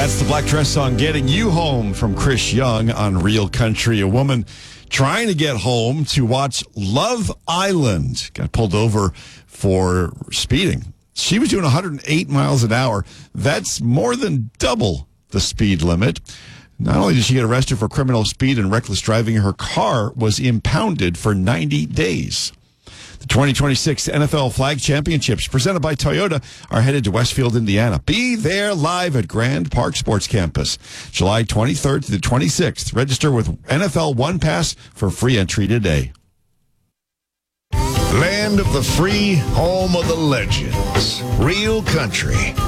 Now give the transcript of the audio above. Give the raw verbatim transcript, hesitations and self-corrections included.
That's the Black Dress song, Getting You Home, from Chris Young on Real Country. A woman trying to get home to watch Love Island got pulled over for speeding. She was doing one hundred eight miles an hour. That's more than double the speed limit. Not only did she get arrested for criminal speed and reckless driving, her car was impounded for ninety days. The twenty twenty-six N F L Flag Championships, presented by Toyota, are headed to Westfield, Indiana. Be there live at Grand Park Sports Campus, July twenty-third to the twenty-sixth. Register with N F L One Pass for free entry today. Land of the free, home of the legends. Real Country.